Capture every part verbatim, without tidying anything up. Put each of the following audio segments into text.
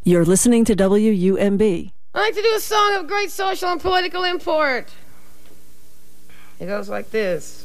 You're listening to W U M B. I like to do a song of great social and political import. It goes like this.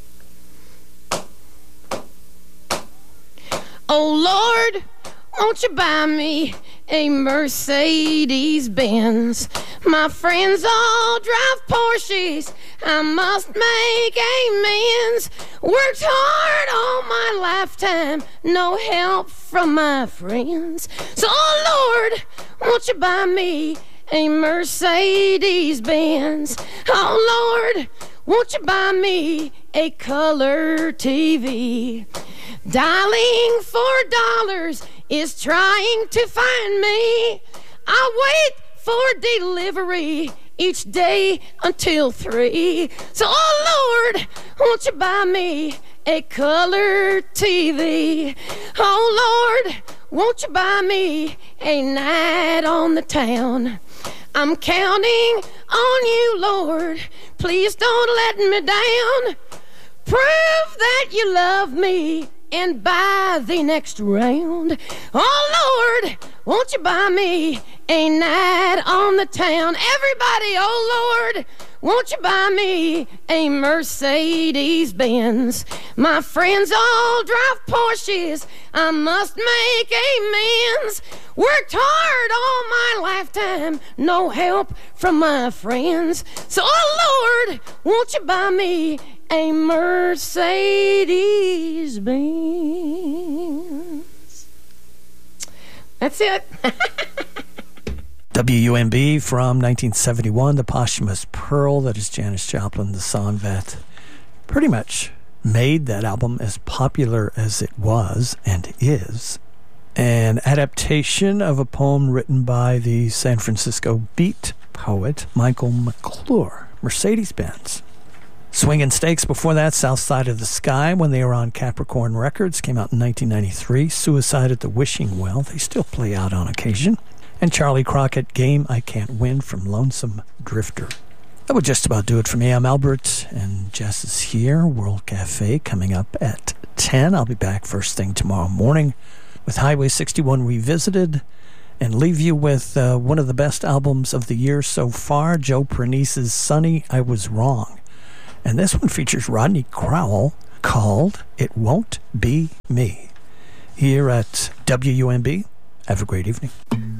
Oh Lord, won't you buy me a Mercedes-Benz? My friends all drive Porsches, I must make amends. Worked hard all my lifetime, no help from my friends. So, oh Lord, won't you buy me a Mercedes-Benz? Oh Lord, won't you buy me a color T V? Dialing for dollars is trying to find me. I wait for delivery each day until three. So, oh Lord, won't you buy me a color T V? Oh Lord, won't you buy me a night on the town? I'm counting on you, Lord. Please don't let me down. Prove that you love me and buy the next round. Oh Lord, won't you buy me a night on the town? Everybody, oh Lord, won't you buy me a Mercedes-Benz? My friends all drive Porsches, I must make amends. Worked hard all my lifetime, no help from my friends. So, oh Lord, won't you buy me a Mercedes-Benz? That's it. W U M B from nineteen seventy-one, The Posthumous Pearl. That is Janis Joplin, the song that pretty much made that album as popular as it was and is. An adaptation of a poem written by the San Francisco beat poet Michael McClure, Mercedes-Benz. Swingin' Stakes before that, South Side of the Sky, when they were on Capricorn Records, came out in nineteen ninety-three. Suicide at the Wishing Well, they still play out on occasion. And Charlie Crockett, Game I Can't Win from Lonesome Drifter. That would just about do it for me. I'm Albert, and Jess is here. World Cafe coming up at ten. I'll be back first thing tomorrow morning with Highway sixty-one Revisited, and leave you with uh, one of the best albums of the year so far, Joe Pernice's Sonny, I Was Wrong. And this one features Rodney Crowell, called It Won't Be Me. Here at W U M B, have a great evening.